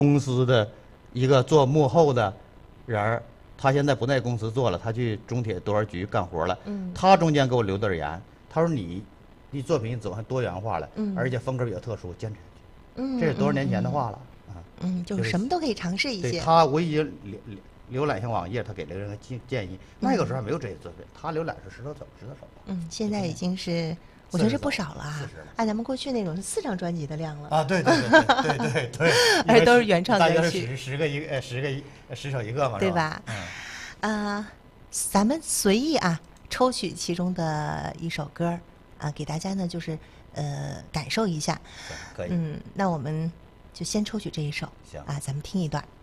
公司的一个做幕后的人儿，他现在不在公司做了，他去中铁多少局干活了。他中间给我留的言，他说你作品怎么还多元化了，而且风格比较特殊，坚持下去。这是多少年前的话了啊。 就是什么都可以尝试一些。 对他，我已经浏览一下网页，他给了人个建议。那个时候还没有这些作品，他浏览是十多首吧。 现在已经是。我觉得是不少了啊，按咱们过去那种是4张专辑的量了啊，对， 而都是原创歌曲， 大约10首一个嘛， 对吧？咱们随意抽取其中的一首歌给大家呢就是感受一下。 可以。 那我们就先抽取这一首， 行咱们听一段。